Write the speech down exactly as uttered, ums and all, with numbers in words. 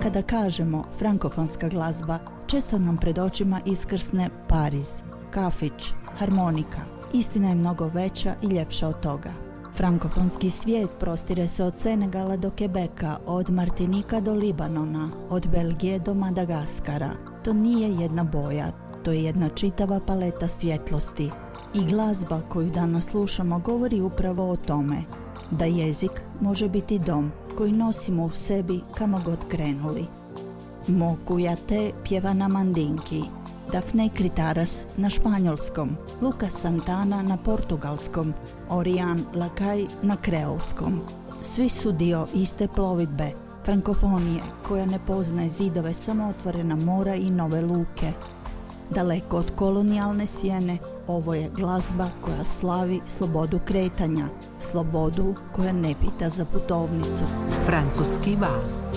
Kada kažemo frankofonska glazba, često nam pred očima iskrsne Pariz, kafić, harmonika. Istina je mnogo veća i ljepša od toga. Frankofonski svijet prostire se od Senegala do Quebeca, od Martinika do Libanona, od Belgije do Madagaskara. To nije jedna boja, to je jedna čitava paleta svjetlosti. I glazba koju danas slušamo govori upravo o tome, da jezik može biti dom koji nosimo u sebi kamo god krenuli. Mo Kuyate pjeva na mandinki, Dafne Kritaras na španjolskom, Lucas Santana na portugalskom, Orián Lacay na kreolskom. Svi su dio iste plovidbe, frankofonije koja ne poznaje zidove, samo otvorena mora i nove luke. Daleko od kolonijalne sjene, ovo je glazba koja slavi slobodu kretanja, slobodu koja ne pita za putovnicu. Francuski val.